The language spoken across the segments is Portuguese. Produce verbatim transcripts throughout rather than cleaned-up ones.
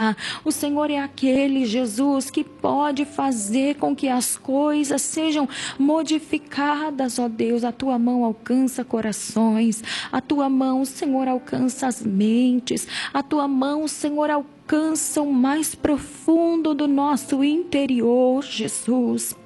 mudar. O Senhor é aquele, Jesus, que pode fazer com que as coisas sejam modificadas, ó Deus. A tua mão alcança corações, a tua mão, Senhor, alcança as mentes, a tua mão, Senhor, alcança o mais profundo do nosso interior, Jesus.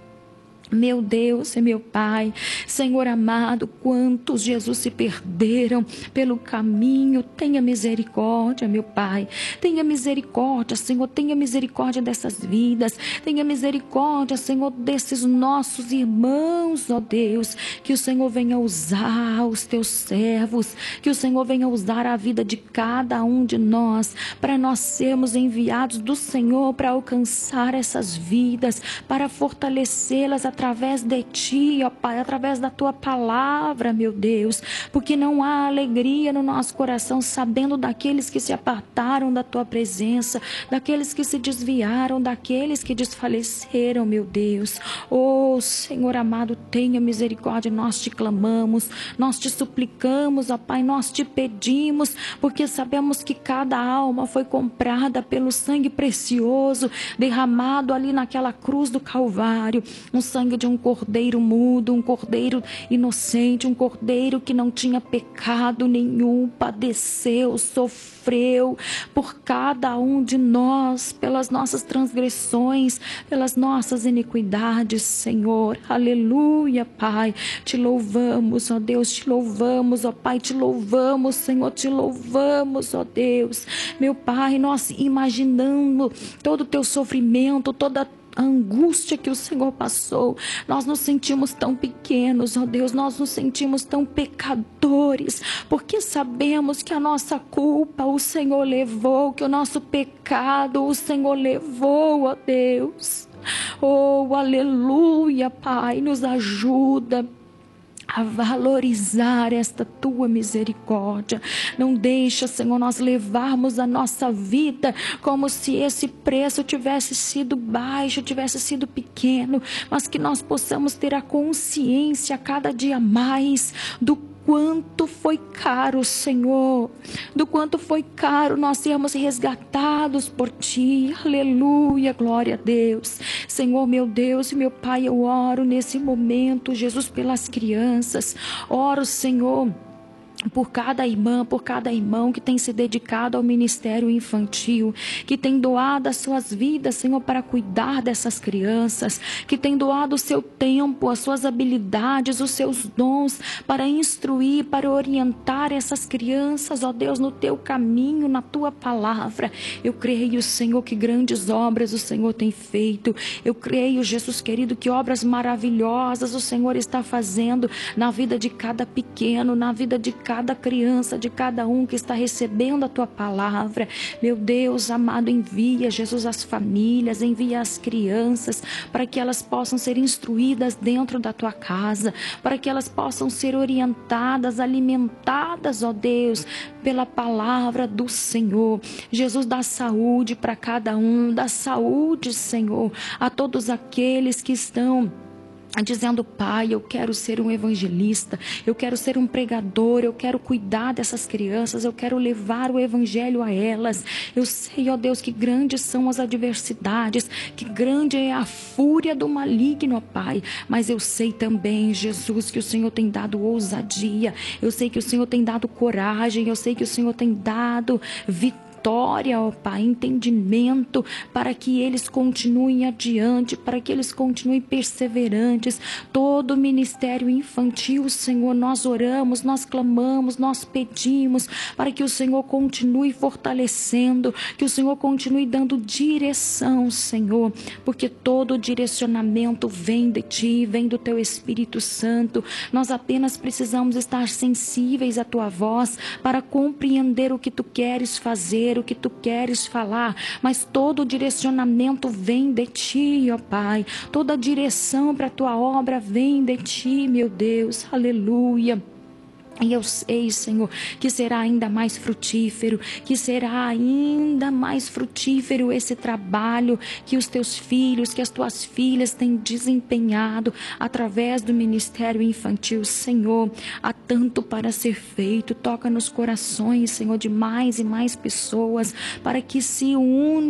Meu Deus e meu Pai, Senhor amado, quantos, Jesus, se perderam pelo caminho. Tenha misericórdia, meu Pai, tenha misericórdia, Senhor, tenha misericórdia dessas vidas, tenha misericórdia, Senhor, desses nossos irmãos, ó Deus, que o Senhor venha usar os teus servos, que o Senhor venha usar a vida de cada um de nós, para nós sermos enviados do Senhor para alcançar essas vidas, para fortalecê-las através de Ti, ó Pai, através da Tua palavra, meu Deus, porque não há alegria no nosso coração sabendo daqueles que se apartaram da Tua presença, daqueles que se desviaram, daqueles que desfaleceram, meu Deus. Oh, Senhor amado, tenha misericórdia, nós Te clamamos, nós Te suplicamos, ó Pai, nós Te pedimos, porque sabemos que cada alma foi comprada pelo sangue precioso, derramado ali naquela cruz do Calvário, um sangue de um cordeiro mudo, um cordeiro inocente, um cordeiro que não tinha pecado nenhum, padeceu, sofreu por cada um de nós, pelas nossas transgressões, pelas nossas iniquidades, Senhor. Aleluia, Pai. Te louvamos, ó Deus, te louvamos, ó Pai, te louvamos, Senhor, te louvamos, ó Deus. Meu Pai, nós imaginando todo o teu sofrimento, toda a a angústia que o Senhor passou, nós nos sentimos tão pequenos, ó Deus, nós nos sentimos tão pecadores, porque sabemos que a nossa culpa o Senhor levou, que o nosso pecado o Senhor levou, ó Deus. Oh, aleluia, Pai, nos ajuda a valorizar esta tua misericórdia. Não deixa, Senhor, nós levarmos a nossa vida como se esse preço tivesse sido baixo, tivesse sido pequeno, mas que nós possamos ter a consciência cada dia mais do quanto foi caro, Senhor, do quanto foi caro nós sermos resgatados por Ti. Aleluia, glória a Deus. Senhor, meu Deus e meu Pai, eu oro nesse momento, Jesus, pelas crianças. Oro, Senhor, por cada irmã, por cada irmão que tem se dedicado ao ministério infantil, que tem doado as suas vidas, Senhor, para cuidar dessas crianças, que tem doado o seu tempo, as suas habilidades, os seus dons para instruir, para orientar essas crianças, ó Deus, no teu caminho, na tua palavra. Eu creio, Senhor, que grandes obras o Senhor tem feito. Eu creio, Jesus querido, que obras maravilhosas o Senhor está fazendo na vida de cada pequeno, na vida de cada criança, de cada um que está recebendo a tua palavra. Meu Deus amado, envia, Jesus, as famílias, envia as crianças, para que elas possam ser instruídas dentro da tua casa, para que elas possam ser orientadas, alimentadas, ó Deus, pela palavra do Senhor. Jesus, dá saúde para cada um, dá saúde, Senhor, a todos aqueles que estão dizendo: Pai, eu quero ser um evangelista, eu quero ser um pregador, eu quero cuidar dessas crianças, eu quero levar o evangelho a elas. Eu sei, ó Deus, que grandes são as adversidades, que grande é a fúria do maligno, ó Pai, mas eu sei também, Jesus, que o Senhor tem dado ousadia, eu sei que o Senhor tem dado coragem, eu sei que o Senhor tem dado vitória, vitória, ó Pai, entendimento, para que eles continuem adiante, para que eles continuem perseverantes. Todo o ministério infantil, Senhor, nós oramos, nós clamamos, nós pedimos para que o Senhor continue fortalecendo, que o Senhor continue dando direção, Senhor, porque todo o direcionamento vem de Ti, vem do Teu Espírito Santo. Nós apenas precisamos estar sensíveis à Tua voz para compreender o que Tu queres fazer, o que Tu queres falar, mas todo o direcionamento vem de Ti, ó Pai, toda a direção para a Tua obra vem de Ti, meu Deus, aleluia. E eu sei, Senhor, que será ainda mais frutífero, que será ainda mais frutífero esse trabalho que os Teus filhos, que as Tuas filhas têm desempenhado através do ministério infantil. Senhor, há tanto para ser feito. Toca nos corações, Senhor, de mais e mais pessoas, para que se unam